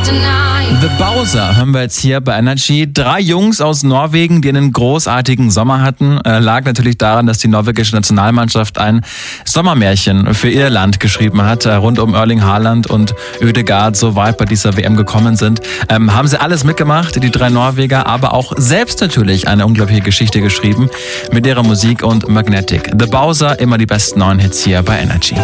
The Bowser hören wir jetzt hier bei Energy. 3 Jungs aus Norwegen, die einen großartigen Sommer hatten. Lag natürlich daran, dass die norwegische Nationalmannschaft ein Sommermärchen für ihr Land geschrieben hat, rund um Erling Haaland und Ødegaard so weit bei dieser WM gekommen sind. Haben sie alles mitgemacht, die 3 Norweger, aber auch selbst natürlich eine unglaubliche Geschichte geschrieben mit ihrer Musik und Magnetic. The Bowser, immer die besten neuen Hits hier bei Energy.